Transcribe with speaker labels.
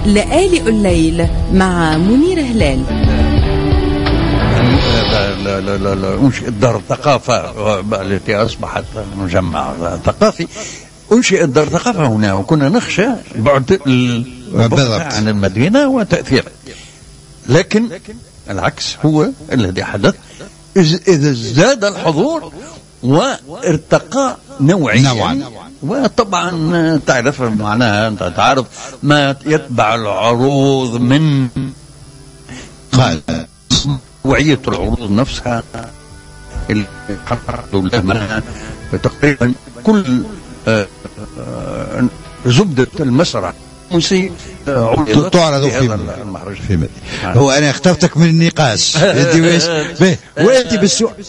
Speaker 1: لآلئ الليل مع منير هلال.
Speaker 2: لا أنشئت دار الثقافة التي أصبحت مجمع ثقافي. أنشئت دار الثقافة هنا، وكنا نخشى بعد عن المدينة وتأثير، لكن العكس هو الذي حدث، إذا ازداد الحضور وارتقى نوعيا. وطبعا تعرف معناها، أنت تعرف ما يتبع العروض من نوعية العروض نفسها اللي قرروا لها تقريبا كل زبدة المسرح
Speaker 3: تعرض في المهرجان. هو أنا اخترتك من النقاش وأنت بالسؤال